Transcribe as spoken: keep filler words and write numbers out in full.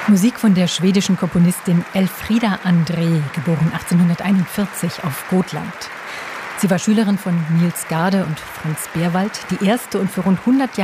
Musik von der schwedischen Komponistin Elfriede André, geboren achtzehnhunderteinundvierzig auf Gotland. Sie war Schülerin von Niels Gade und Franz Berwald, die erste und für rund hundert